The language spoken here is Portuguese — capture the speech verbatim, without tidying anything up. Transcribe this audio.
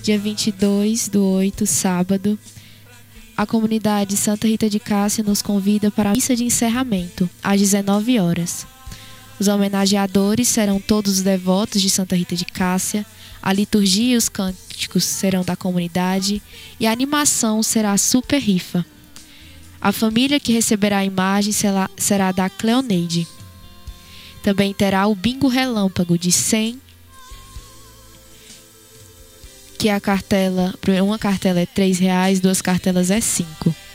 dia vinte e dois do oito, sábado, a comunidade Santa Rita de Cássia nos convida para a missa de encerramento, às dezenove horas. Os homenageadores serão todos os devotos de Santa Rita de Cássia, a liturgia e os cânticos serão da comunidade e a animação será a super rifa. A família que receberá a imagem será, será da Cleoneide. Também terá o bingo relâmpago de cem, que a cartela, uma cartela é três reais, duas cartelas é cinco.